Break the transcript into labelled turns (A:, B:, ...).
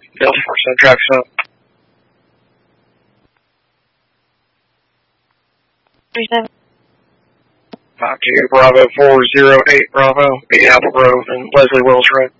A: Delta 47 traffic's up.
B: 37.
A: 52 Bravo 408 Bravo, 8 Apple Grove and Leslie Wills Road.